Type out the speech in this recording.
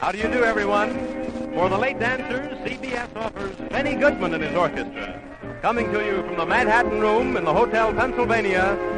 How do you do, everyone? For the late dancers, CBS offers Benny Goodman and his orchestra. Coming to you from the Manhattan Room in the Hotel Pennsylvania,